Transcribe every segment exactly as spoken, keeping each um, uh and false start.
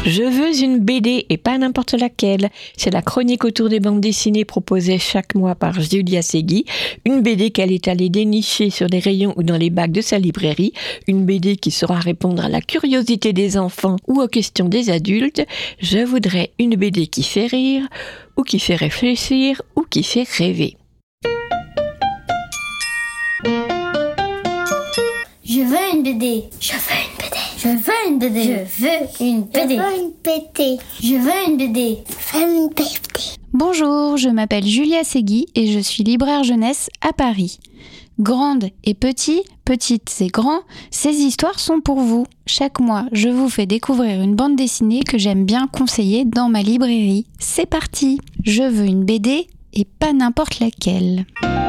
Je veux une B D et pas n'importe laquelle. C'est la chronique autour des bandes dessinées proposée chaque mois par Julia Segui. Une B D qu'elle est allée dénicher sur les rayons ou dans les bacs de sa librairie. Une B D qui saura répondre à la curiosité des enfants ou aux questions des adultes. Je voudrais une B D qui fait rire, ou qui fait réfléchir, ou qui fait rêver. Je veux une B D. Je veux une B D. Je veux une B D. Je veux une B D. Je veux une B D. Je veux une B D. Je veux une B D. Bonjour, je m'appelle Julia Segui et je suis libraire jeunesse à Paris. Grandes et petits, petites et grands, ces histoires sont pour vous. Chaque mois, je vous fais découvrir une bande dessinée que j'aime bien conseiller dans ma librairie. C'est parti! Je veux une B D et pas n'importe laquelle.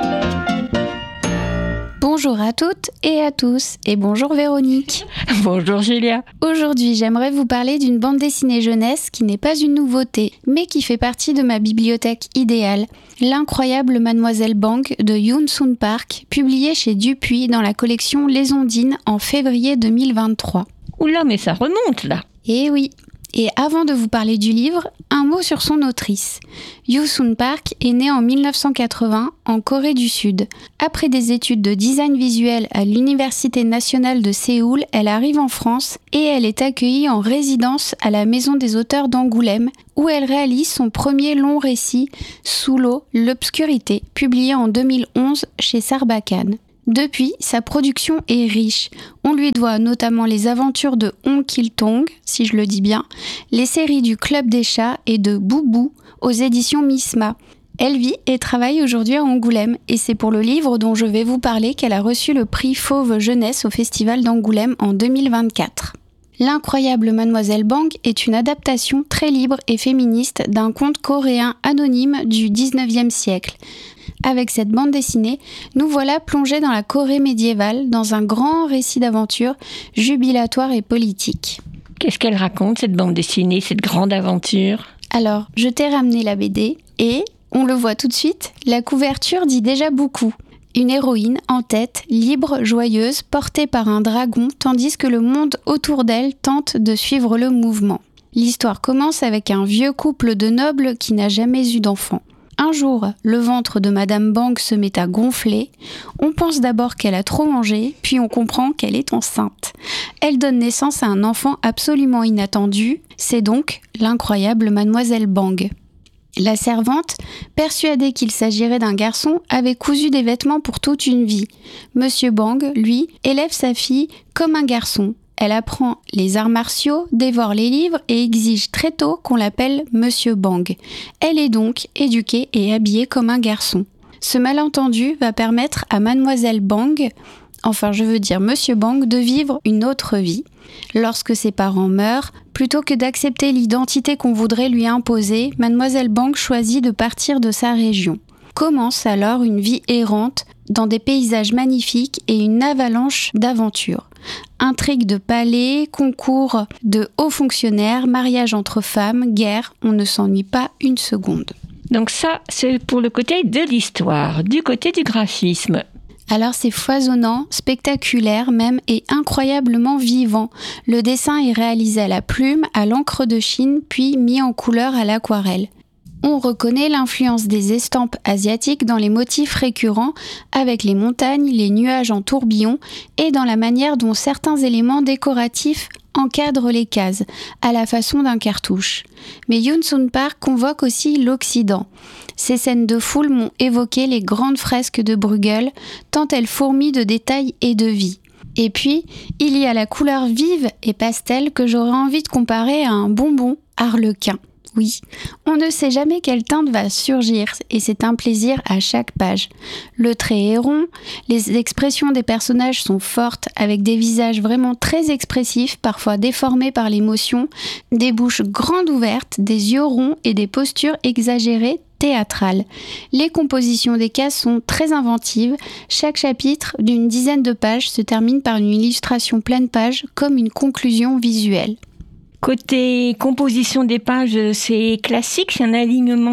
Bonjour à toutes et à tous, et bonjour Véronique. Bonjour Julia. Aujourd'hui, j'aimerais vous parler d'une bande dessinée jeunesse qui n'est pas une nouveauté, mais qui fait partie de ma bibliothèque idéale. L'incroyable Mademoiselle Bang de Yoon Soon Park, publiée chez Dupuis dans la collection Les Ondines en février deux mille vingt-trois. Oula, mais ça remonte là. Eh oui. Et avant de vous parler du livre, un mot sur son autrice. Yoon Soon Park est née en mille neuf cent quatre-vingts en Corée du Sud. Après des études de design visuel à l'Université nationale de Séoul, elle arrive en France et elle est accueillie en résidence à la Maison des auteurs d'Angoulême, où elle réalise son premier long récit, Sous l'eau, l'obscurité, publié en deux mille onze chez Sarbacane. Depuis, sa production est riche. On lui doit notamment les aventures de Hong Kil-tong, si je le dis bien, les séries du Club des Chats et de Boubou aux éditions Misma. Elle vit et travaille aujourd'hui à Angoulême et c'est pour le livre dont je vais vous parler qu'elle a reçu le prix Fauve Jeunesse au Festival d'Angoulême en deux mille vingt-quatre. L'incroyable Mademoiselle Bang est une adaptation très libre et féministe d'un conte coréen anonyme du dix-neuvième siècle. Avec cette bande dessinée, nous voilà plongés dans la Corée médiévale, dans un grand récit d'aventure jubilatoire et politique. Qu'est-ce qu'elle raconte, cette bande dessinée, cette grande aventure ? Alors, je t'ai ramené la B D et, on le voit tout de suite, la couverture dit déjà beaucoup. Une héroïne en tête, libre, joyeuse, portée par un dragon, tandis que le monde autour d'elle tente de suivre le mouvement. L'histoire commence avec un vieux couple de nobles qui n'a jamais eu d'enfant. Un jour, le ventre de Madame Bang se met à gonfler. On pense d'abord qu'elle a trop mangé, puis on comprend qu'elle est enceinte. Elle donne naissance à un enfant absolument inattendu. C'est donc l'incroyable Mademoiselle Bang. La servante, persuadée qu'il s'agirait d'un garçon, avait cousu des vêtements pour toute une vie. Monsieur Bang, lui, élève sa fille comme un garçon. Elle apprend les arts martiaux, dévore les livres et exige très tôt qu'on l'appelle Monsieur Bang. Elle est donc éduquée et habillée comme un garçon. Ce malentendu va permettre à Mademoiselle Bang, enfin je veux dire Monsieur Bang, de vivre une autre vie. Lorsque ses parents meurent, plutôt que d'accepter l'identité qu'on voudrait lui imposer, Mademoiselle Bang choisit de partir de sa région. Commence alors une vie errante dans des paysages magnifiques et une avalanche d'aventures. Intrigues de palais, concours de hauts fonctionnaires, mariage entre femmes, guerre, on ne s'ennuie pas une seconde. Donc ça, c'est pour le côté de l'histoire. Du côté du graphisme. Alors c'est foisonnant, spectaculaire même et incroyablement vivant. Le dessin est réalisé à la plume, à l'encre de Chine, puis mis en couleur à l'aquarelle. On reconnaît l'influence des estampes asiatiques dans les motifs récurrents, avec les montagnes, les nuages en tourbillon et dans la manière dont certains éléments décoratifs encadrent les cases, à la façon d'un cartouche. Mais Yoon Soon Park convoque aussi l'Occident. Ces scènes de foule m'ont évoqué les grandes fresques de Bruegel, tant elles fourmillent de détails et de vie. Et puis, il y a la couleur vive et pastel que j'aurais envie de comparer à un bonbon harlequin. Oui, on ne sait jamais quelle teinte va surgir et c'est un plaisir à chaque page. Le trait est rond, les expressions des personnages sont fortes avec des visages vraiment très expressifs, parfois déformés par l'émotion, des bouches grandes ouvertes, des yeux ronds et des postures exagérées, théâtrales. Les compositions des cases sont très inventives, chaque chapitre d'une dizaine de pages se termine par une illustration pleine page comme une conclusion visuelle. Côté composition des pages, c'est classique, c'est un alignement de cases ?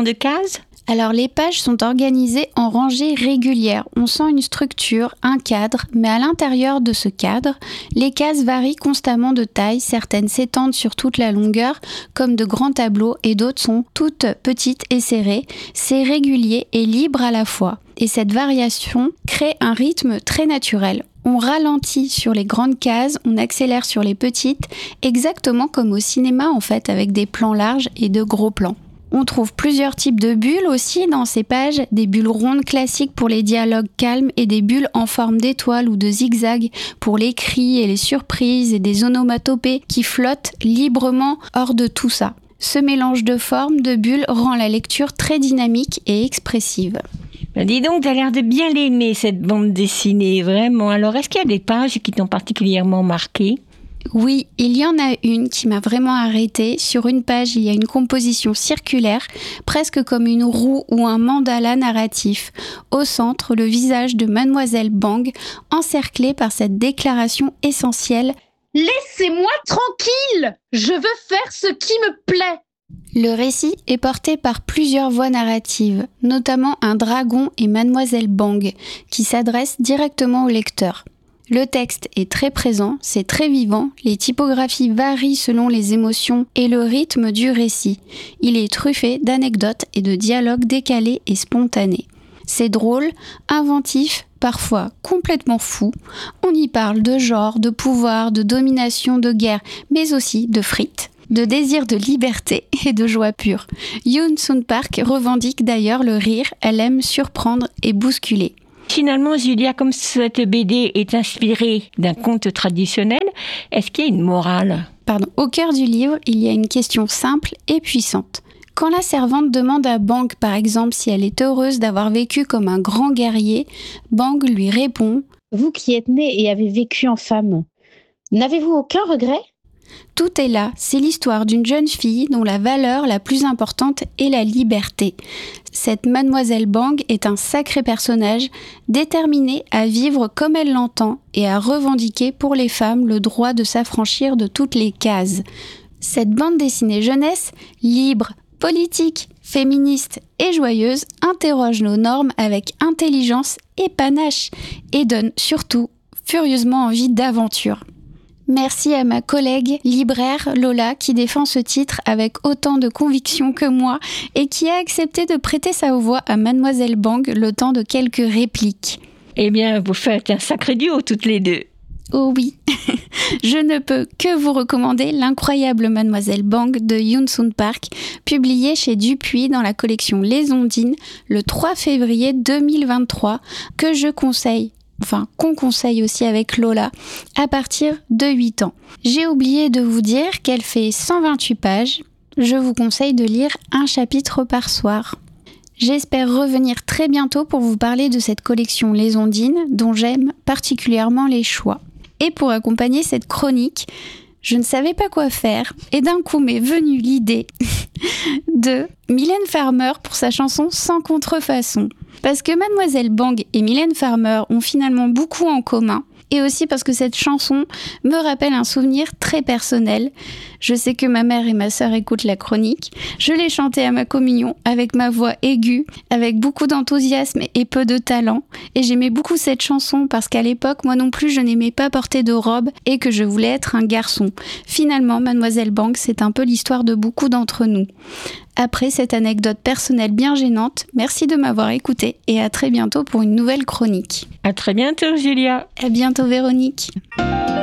Alors les pages sont organisées en rangées régulières. On sent une structure, un cadre, mais à l'intérieur de ce cadre, les cases varient constamment de taille. Certaines s'étendent sur toute la longueur, comme de grands tableaux, et d'autres sont toutes petites et serrées. C'est régulier et libre à la fois. Et cette variation crée un rythme très naturel. On ralentit sur les grandes cases, on accélère sur les petites, exactement comme au cinéma en fait, avec des plans larges et de gros plans. On trouve plusieurs types de bulles aussi dans ces pages, des bulles rondes classiques pour les dialogues calmes et des bulles en forme d'étoile ou de zigzag pour les cris et les surprises et des onomatopées qui flottent librement hors de tout ça. Ce mélange de formes, de bulles rend la lecture très dynamique et expressive. Ben dis donc, tu as l'air de bien l'aimer cette bande dessinée, vraiment. Alors, est-ce qu'il y a des pages qui t'ont particulièrement marqué ? Oui, il y en a une qui m'a vraiment arrêtée. Sur une page, il y a une composition circulaire, presque comme une roue ou un mandala narratif. Au centre, le visage de Mademoiselle Bang, encerclé par cette déclaration essentielle « Laissez-moi tranquille, je veux faire ce qui me plaît !» Le récit est porté par plusieurs voix narratives, notamment un dragon et Mademoiselle Bang, qui s'adressent directement au lecteur. Le texte est très présent, c'est très vivant, les typographies varient selon les émotions et le rythme du récit. Il est truffé d'anecdotes et de dialogues décalés et spontanés. C'est drôle, inventif, parfois complètement fou. On y parle de genre, de pouvoir, de domination, de guerre, mais aussi de frites, de désir de liberté et de joie pure. Yoon Sun Park revendique d'ailleurs le rire, elle aime surprendre et bousculer. Finalement, Julia, comme cette B D est inspirée d'un conte traditionnel, est-ce qu'il y a une morale ? Pardon. Au cœur du livre, il y a une question simple et puissante. Quand la servante demande à Bang, par exemple, si elle est heureuse d'avoir vécu comme un grand guerrier, Bang lui répond « Vous qui êtes née et avez vécu en femme, n'avez-vous aucun regret ?» Tout est là, c'est l'histoire d'une jeune fille dont la valeur la plus importante est la liberté. Cette Mademoiselle Bang est un sacré personnage, déterminé à vivre comme elle l'entend et à revendiquer pour les femmes le droit de s'affranchir de toutes les cases. Cette bande dessinée jeunesse, libre, politique, féministe et joyeuse, interroge nos normes avec intelligence et panache et donne surtout furieusement envie d'aventure. Merci à ma collègue libraire Lola qui défend ce titre avec autant de conviction que moi et qui a accepté de prêter sa voix à Mademoiselle Bang le temps de quelques répliques. Eh bien, vous faites un sacré duo toutes les deux. Oh oui, je ne peux que vous recommander l'incroyable Mademoiselle Bang de Yoon Sun Park, publié chez Dupuis dans la collection Les Ondines le trois février deux mille vingt-trois, que je conseille. Enfin, qu'on conseille aussi avec Lola, à partir de huit ans. J'ai oublié de vous dire qu'elle fait cent vingt-huit pages. Je vous conseille de lire un chapitre par soir. J'espère revenir très bientôt pour vous parler de cette collection Les Ondines, dont j'aime particulièrement les choix. Et pour accompagner cette chronique, je ne savais pas quoi faire, et d'un coup m'est venue l'idée de Mylène Farmer pour sa chanson Sans contrefaçon. Parce que Mademoiselle Bang et Mylène Farmer ont finalement beaucoup en commun, et aussi parce que cette chanson me rappelle un souvenir très personnel. Je sais que ma mère et ma sœur écoutent la chronique. Je l'ai chantée à ma communion avec ma voix aiguë, avec beaucoup d'enthousiasme et peu de talent. Et j'aimais beaucoup cette chanson parce qu'à l'époque, moi non plus, je n'aimais pas porter de robe et que je voulais être un garçon. Finalement, Mademoiselle Bang, c'est un peu l'histoire de beaucoup d'entre nous. Après cette anecdote personnelle bien gênante, merci de m'avoir écouté et à très bientôt pour une nouvelle chronique. À très bientôt, Julia. À bientôt, Véronique.